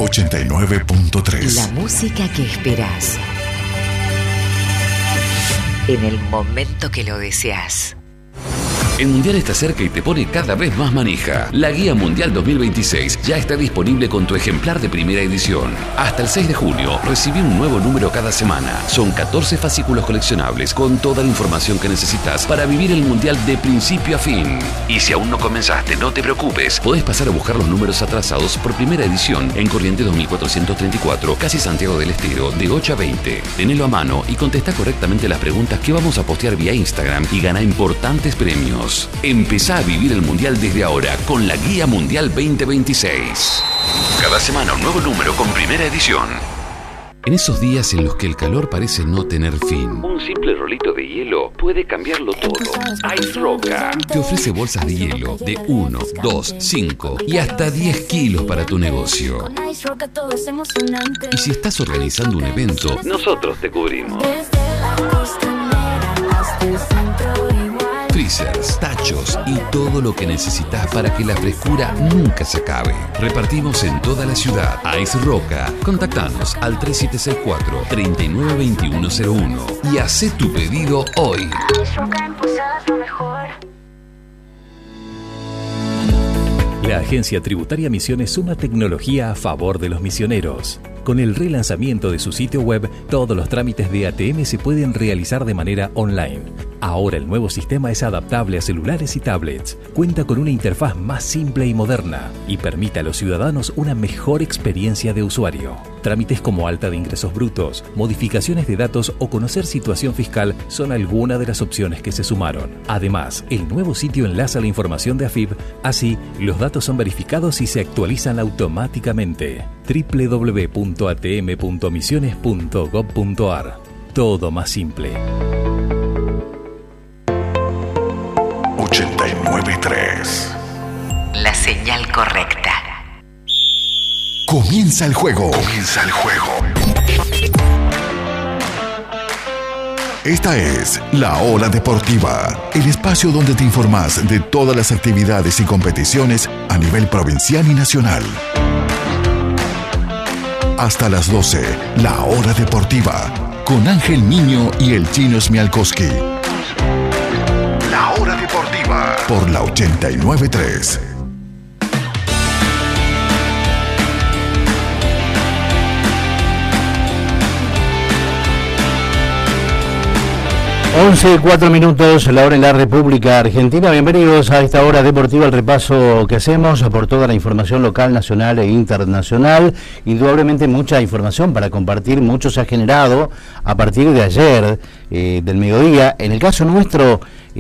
89.3. La música que esperás en el momento que lo deseas. El Mundial está cerca y te pone cada vez más manija. La Guía Mundial 2026 ya está disponible con tu ejemplar de primera edición. Hasta el 6 de junio, recibí un nuevo número cada semana. Son 14 fascículos coleccionables con toda la información que necesitas para vivir el Mundial de principio a fin. Y si aún no comenzaste, no te preocupes. Podés pasar a buscar los números atrasados por primera edición en Corrientes 2434, casi Santiago del Estero, de 8 a 20. Tenelo a mano y contesta correctamente las preguntas que vamos a postear vía Instagram y gana importantes premios. Empezá a vivir el Mundial desde ahora con la Guía Mundial 2026. Cada semana un nuevo número con primera edición. En esos días en los que el calor parece no tener fin, un simple rolito de hielo puede cambiarlo todo. Ice Roca te ofrece bolsas de hielo de 1, 2, 5 y hasta 10 kilos para tu negocio. Y si estás organizando un evento, nosotros te cubrimos. Freezers, tachos y todo lo que necesitas para que la frescura nunca se acabe. Repartimos en toda la ciudad. Ice Roca. Contactanos al 3764-392101 y hacé tu pedido hoy. La Agencia Tributaria Misiones suma tecnología a favor de los misioneros. Con el relanzamiento de su sitio web, todos los trámites de ATM se pueden realizar de manera online. Ahora el nuevo sistema es adaptable a celulares y tablets, cuenta con una interfaz más simple y moderna y permite a los ciudadanos una mejor experiencia de usuario. Trámites como alta de ingresos brutos, modificaciones de datos o conocer situación fiscal son algunas de las opciones que se sumaron. Además, el nuevo sitio enlaza la información de AFIP, así los datos son verificados y se actualizan automáticamente. www.atm.misiones.gov.ar. Todo más simple. 89.3. La señal correcta. Comienza el juego. Comienza el juego. Esta es La Hora Deportiva, el espacio donde te informas de todas las actividades y competiciones a nivel provincial y nacional. Hasta las 12, La Hora Deportiva, con Ángel Niño y el Chino Smialkowski. La Hora Deportiva, por la 89.3. 11:04, la hora en la República Argentina. Bienvenidos a esta hora deportiva, el repaso que hacemos por toda la información local, nacional e internacional. Indudablemente mucha información para compartir, mucho se ha generado a partir de ayer, del mediodía. En el caso nuestro,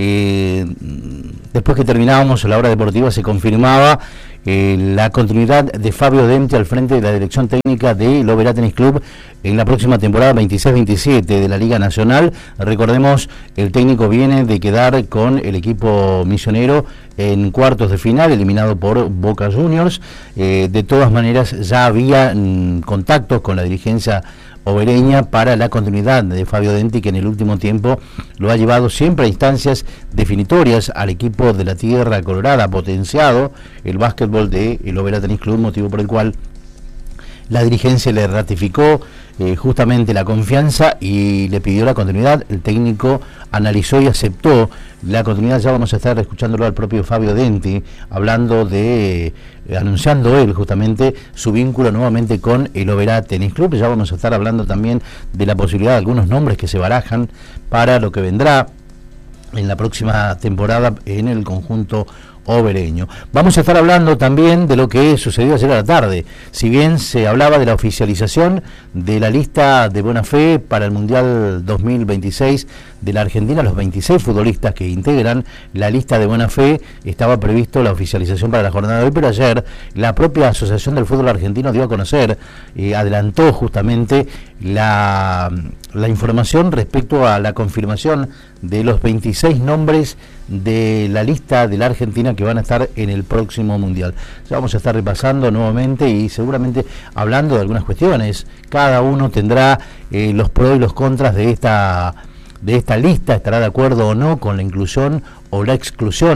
después que terminábamos la hora deportiva, se confirmaba la continuidad de Fabio Dempti al frente de la dirección técnica de Lovera Tennis Club en la próxima temporada 26-27 de la Liga Nacional. Recordemos, el técnico viene de quedar con el equipo misionero en cuartos de final, eliminado por Boca Juniors. De todas maneras, ya había contactos con la dirigencia obereña para la continuidad de Fabio Dempti, que en el último tiempo lo ha llevado siempre a instancias definitorias al equipo de la Tierra Colorada, potenciado el básquetbol de el Lovera Tennis Club, motivo por el cual la dirigencia le ratificó justamente la confianza y le pidió la continuidad. El técnico analizó y aceptó la continuidad. Ya vamos a estar escuchándolo al propio Fabio Dempti, hablando de, anunciando él justamente su vínculo nuevamente con el Lovera Tennis Club. Ya vamos a estar hablando también de la posibilidad de algunos nombres que se barajan para lo que vendrá en la próxima temporada en el conjunto obereño. Vamos a estar hablando también de lo que sucedió ayer a la tarde. Si bien se hablaba de la oficialización de la lista de buena fe para el Mundial 2026 de la Argentina, los 26 futbolistas que integran la lista de buena fe, estaba previsto la oficialización para la jornada de hoy, pero ayer la propia Asociación del Fútbol Argentino dio a conocer, adelantó justamente la información respecto a la confirmación de los 26 nombres de la lista de la Argentina que van a estar en el próximo Mundial. Ya vamos a estar repasando nuevamente y seguramente hablando de algunas cuestiones. Cada uno tendrá los pros y los contras de esta lista, estará de acuerdo o no con la inclusión o la exclusión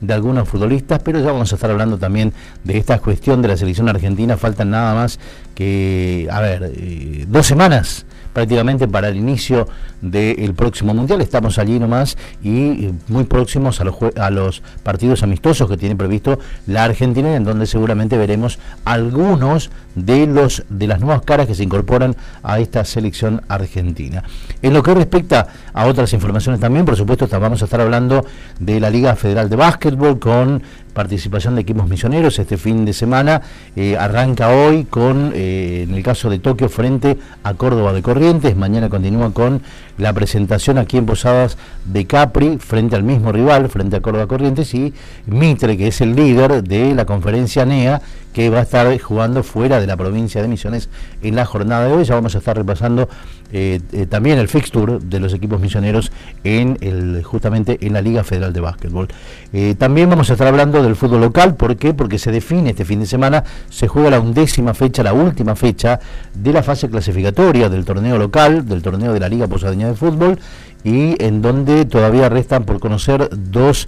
de algunos futbolistas, pero ya vamos a estar hablando también de esta cuestión de la selección argentina. Faltan nada más que, 2 semanas prácticamente para el inicio del próximo Mundial. Estamos allí nomás y muy próximos a los partidos amistosos que tiene previsto la Argentina, en donde seguramente veremos algunos de las nuevas caras que se incorporan a esta selección argentina. En lo que respecta a otras informaciones también, por supuesto, vamos a estar hablando de la Liga Federal de Básquetbol con participación de equipos misioneros. Este fin de semana arranca hoy con, en el caso de Tokio, frente a Córdoba de Corrientes. Mañana continúa con la presentación aquí en Posadas de Capri, frente al mismo rival, frente a Córdoba Corrientes, y Mitre, que es el líder de la conferencia NEA, que va a estar jugando fuera de la provincia de Misiones en la jornada de hoy. Ya vamos a estar repasando también el fixture de los equipos misioneros justamente en la Liga Federal de Básquetbol. También vamos a estar hablando del fútbol local. ¿Por qué? Porque se define este fin de semana, se juega la 11ª fecha, la última fecha de la fase clasificatoria del torneo local, del torneo de la Liga Posadeña de Fútbol, y en donde todavía restan por conocer 2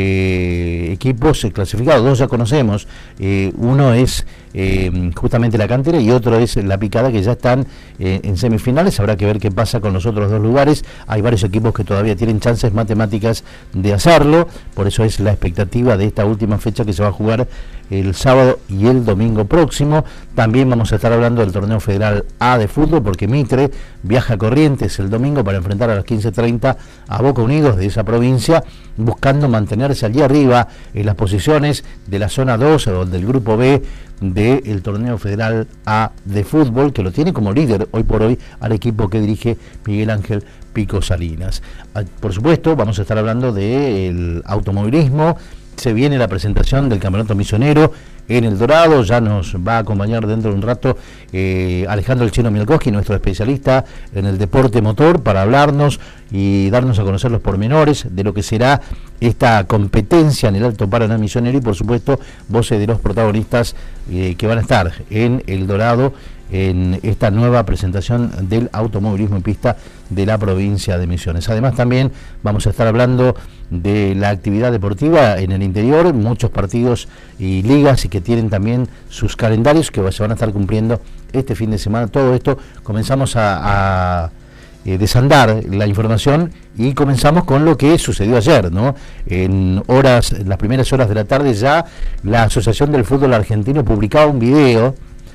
equipos clasificados. 2 ya conocemos, uno es justamente la Cantera y otro es la Picada, que ya están en semifinales. Habrá que ver qué pasa con los otros 2 lugares. Hay varios equipos que todavía tienen chances matemáticas de hacerlo, por eso es la expectativa de esta última fecha que se va a jugar el sábado y el domingo próximo. También vamos a estar hablando del torneo federal A de fútbol, porque Mitre viaja a Corrientes el domingo para enfrentar a las 15:30 a Boca Unidos de esa provincia, buscando mantenerse allí arriba en las posiciones de la zona 2 o del grupo B del torneo federal A de fútbol, que lo tiene como líder hoy por hoy al equipo que dirige Miguel Ángel Pico Salinas. Por supuesto, vamos a estar hablando del automovilismo. Se viene la presentación del Campeonato Misionero en El Dorado. Ya nos va a acompañar dentro de un rato Alejandro El Chino Mielkowski, nuestro especialista en el deporte motor, para hablarnos y darnos a conocer los pormenores de lo que será esta competencia en el Alto Paraná Misionero, y por supuesto voces de los protagonistas que van a estar en El Dorado en esta nueva presentación del automovilismo en pista de la provincia de Misiones. Además, también vamos a estar hablando de la actividad deportiva en el interior, muchos partidos y ligas, y que tienen también sus calendarios que se van a estar cumpliendo este fin de semana. Todo esto comenzamos a desandar la información, y comenzamos con lo que sucedió ayer, ¿no? En las primeras horas de la tarde, ya la Asociación del Fútbol Argentino publicaba un video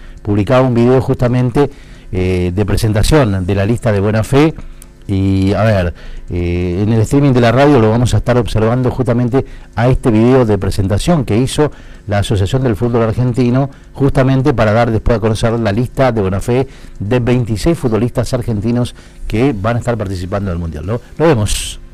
justamente de presentación de la lista de buena fe. Y en el streaming de la radio lo vamos a estar observando justamente a este video de presentación que hizo la Asociación del Fútbol Argentino, justamente para dar después a conocer la lista de buena fe de 26 futbolistas argentinos que van a estar participando del Mundial. Lo vemos.